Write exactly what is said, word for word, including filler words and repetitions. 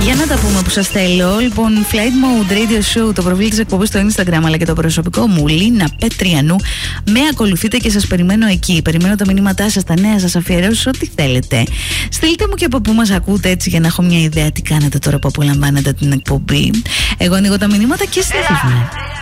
Για να τα πούμε που σας θέλω. Λοιπόν, Flight Mode Radio Show, το προφίλ της εκπομπής στο Instagram αλλά και το προσωπικό μου, Λίνα Πετριανού. Με ακολουθείτε και σας περιμένω εκεί. Περιμένω τα μηνύματά σας, τα νέα σας, αφιερώσεις, ό,τι θέλετε. Στείλτε μου και από πού μας ακούτε, έτσι για να έχω μια ιδέα τι κάνετε τώρα που απολαμβάνετε την εκπομπή. Εγώ ανοίγω τα μηνύματα και στείλτε μου.